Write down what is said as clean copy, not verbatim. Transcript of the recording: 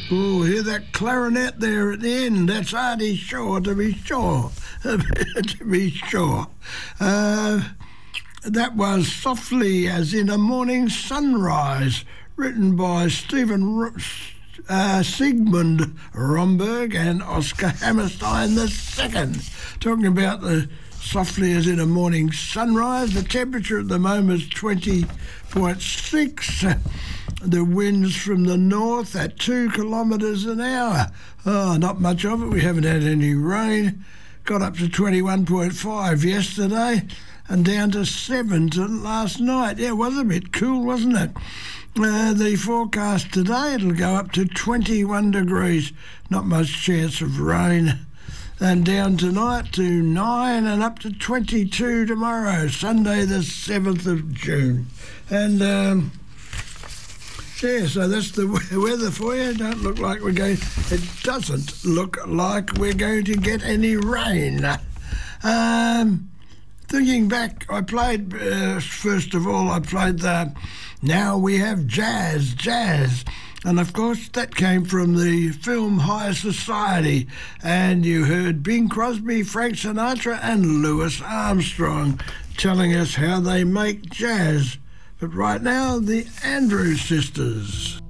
Oh, hear that clarinet there at the end. That's Artie Shaw, to be sure. To be sure. That was Softly as in a Morning Sunrise, written by Sigmund Romberg and Oscar Hammerstein II. Talking about the Softly as in a Morning Sunrise. The temperature at the moment is 20.6. The winds from the north at 2 kilometres an hour. Oh, not much of it. We haven't had any rain. Got up to 21.5 yesterday and down to 7 last night. Yeah, it was a bit cool, wasn't it? The forecast today, it'll go up to 21 degrees. Not much chance of rain. And down tonight to 9 and up to 22 tomorrow, Sunday the 7th of June. And, yeah, so that's the weather for you. Don't look like we're going... It doesn't look like we're going to get any rain. Thinking back, I played, first of all, I played the Now We Have Jazz. And, of course, that came from the film High Society. And you heard Bing Crosby, Frank Sinatra and Louis Armstrong telling us how they make jazz. But right now, the Andrews Sisters.